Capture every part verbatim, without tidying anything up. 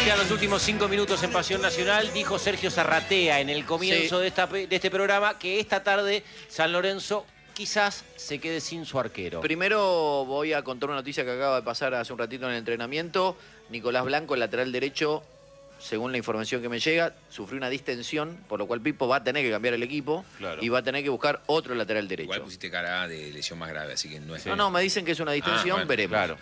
quedan los últimos cinco minutos en Pasión Nacional. Dijo Sergio Zarratea en el comienzo sí. de, esta, de este programa que esta tarde San Lorenzo quizás se quede sin su arquero. Primero voy a contar una noticia que acaba de pasar hace un ratito en el entrenamiento. Nicolás Blanco, el lateral derecho, según la información que me llega, sufrió una distensión, por lo cual Pipo va a tener que cambiar el equipo claro. y va a tener que buscar otro lateral derecho. Igual pusiste cara de lesión más grave, así que no es... No, no, me dicen que es una distensión, ah, bueno, veremos. Claro.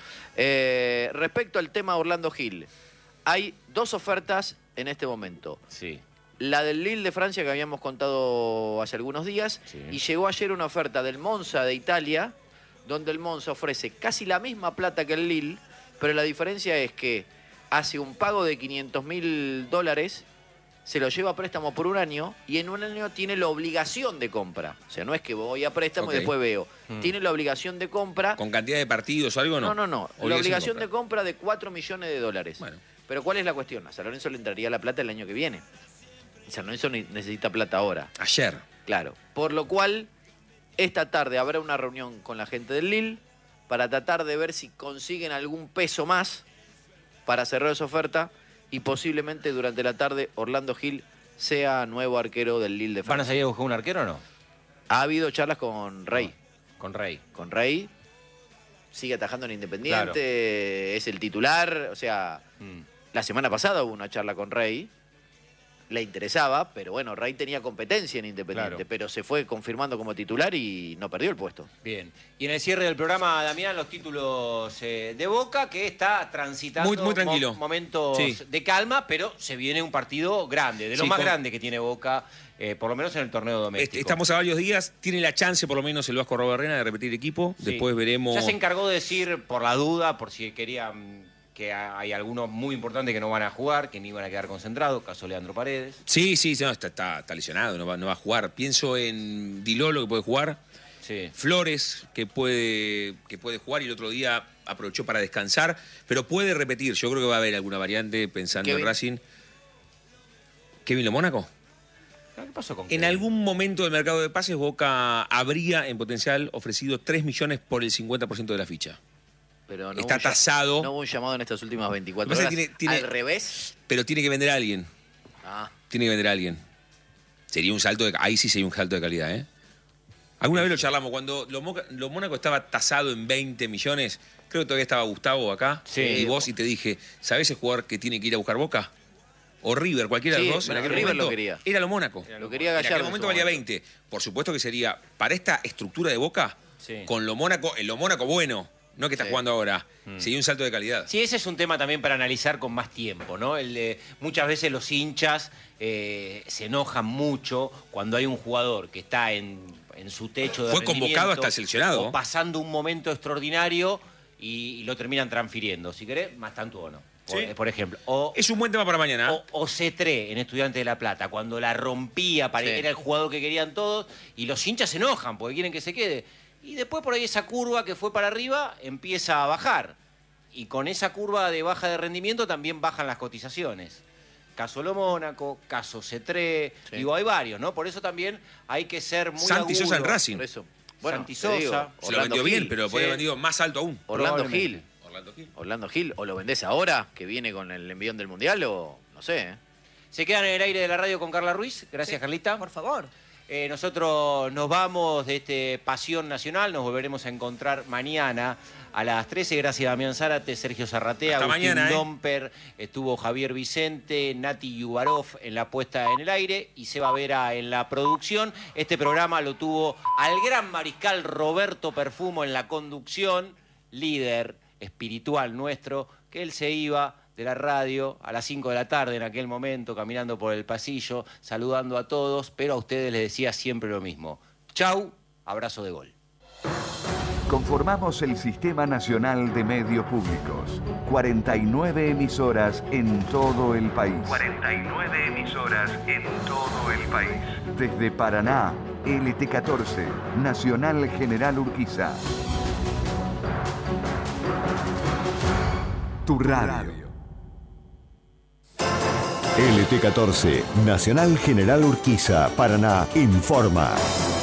Eh, respecto al tema Orlando Gil, hay dos ofertas en este momento. Sí. La del Lille de Francia que habíamos contado hace algunos días sí. y llegó ayer una oferta del Monza de Italia, donde el Monza ofrece casi la misma plata que el Lille, pero la diferencia es que hace un pago de quinientos mil dólares, se lo lleva a préstamo por un año y en un año tiene la obligación de compra. O sea, no es que voy a préstamo okay. y después veo. Mm. Tiene la obligación de compra. ¿Con cantidad de partidos o algo no? No, no, no. Obligación la obligación de compra. de compra de cuatro millones de dólares. Bueno. Pero ¿cuál es la cuestión? A San Lorenzo le entraría la plata el año que viene. San Lorenzo necesita plata ahora. Ayer. Claro. Por lo cual, esta tarde habrá una reunión con la gente del Lille para tratar de ver si consiguen algún peso más para cerrar esa oferta y posiblemente durante la tarde Orlando Gil sea nuevo arquero del Lille de Francia. ¿Van a salir a buscar un arquero o no? Ha habido charlas con Rey. No, con Rey. Con Rey. Sigue atajando en Independiente, claro. es el titular. O sea, mm. la semana pasada hubo una charla con Rey. Le interesaba, pero bueno, Rey tenía competencia en Independiente, claro. pero se fue confirmando como titular y no perdió el puesto. Bien. Y en el cierre del programa, Damián, los títulos eh, de Boca, que está transitando muy, muy tranquilo. Mo momentos sí. de calma, pero se viene un partido grande, de lo sí, más con... grande que tiene Boca, eh, por lo menos en el torneo doméstico. Estamos a varios días, tiene la chance por lo menos el Vasco Robarrena de repetir equipo, sí. después veremos... Ya se encargó de decir, por la duda, por si querían... que hay algunos muy importantes que no van a jugar, que ni van a quedar concentrados, caso Leandro Paredes. Sí, sí, no, está, está, está lesionado, no va, no va a jugar. Pienso en Dilolo, que puede jugar, sí. Flores, que puede, que puede jugar y el otro día aprovechó para descansar, pero puede repetir. Yo creo que va a haber alguna variante pensando Kevin. en Racing. ¿Kevin Lo Mónaco? ¿Qué pasó con En Kevin? algún momento del mercado de pases, Boca habría en potencial ofrecido tres millones por el cincuenta por ciento de la ficha. Pero no está tasado. No hubo un llamado en estas últimas veinticuatro horas. Tiene, tiene, ¿Al revés? Pero tiene que vender a alguien. Ah. Tiene que vender a alguien. Sería un salto de... Ahí sí sería un salto de calidad, ¿eh? Alguna sí. vez lo charlamos. Cuando Lo, Moca, Lo Mónaco estaba tasado en veinte millones, creo que todavía estaba Gustavo acá. Sí. Y vos, y te dije, ¿sabés el jugador que tiene que ir a buscar Boca? O River, cualquiera sí, de los dos. En aquel River momento, lo quería. Era Lo Mónaco. Lo quería Gallardo. En aquel momento valía veinte. Por supuesto que sería, para esta estructura de Boca, sí. con Lo Mónaco, el Lo Mónaco bueno... No que está sí. jugando ahora. Mm. Sería un salto de calidad. Sí, ese es un tema también para analizar con más tiempo, ¿no? El de, muchas veces los hinchas eh, se enojan mucho cuando hay un jugador que está en, en su techo de Fue convocado hasta el seleccionado. O pasando un momento extraordinario y, y lo terminan transfiriendo. Si querés, más tanto o no. Por, ¿sí? por ejemplo. O, es un buen tema para mañana. O, o Cetré en Estudiantes de La Plata, cuando la rompía, para, sí. era el jugador que querían todos, y los hinchas se enojan porque quieren que se quede. Y después por ahí esa curva que fue para arriba empieza a bajar. Y con esa curva de baja de rendimiento también bajan las cotizaciones. Caso Lo Mónaco, caso Cetré, sí. digo, hay varios, ¿no? Por eso también hay que ser muy Santi agudo. Sosa en Racing. Por eso. Bueno, Santi Sosa. Digo, se lo vendió Gil, bien, pero podría haber vendido más alto aún. Orlando Gil. Orlando Gil. Orlando Gil. O lo vendés ahora, que viene con el envión del Mundial, o no sé. ¿eh? Se quedan en el aire de la radio con Carla Ruiz. Gracias, sí. Carlita. Por favor. Eh, nosotros nos vamos de este Pasión Nacional, nos volveremos a encontrar mañana a las trece. Gracias a Damián Zárate, Sergio Zarratea, Hasta Agustín mañana, Domper, eh. estuvo Javier Vicente, Nati Yubarov en la puesta en el aire y Seba Vera en la producción. Este programa lo tuvo al gran mariscal Roberto Perfumo en la conducción, líder espiritual nuestro, que él se iba de la radio a las cinco de la tarde en aquel momento, caminando por el pasillo, saludando a todos, pero a ustedes les decía siempre lo mismo. Chau, abrazo de gol. Conformamos el Sistema Nacional de Medios Públicos. cuarenta y nueve emisoras en todo el país. cuarenta y nueve emisoras en todo el país. Desde Paraná, L T catorce, Nacional General Urquiza. Tu radio. L T catorce, Nacional General Urquiza, Paraná, informa.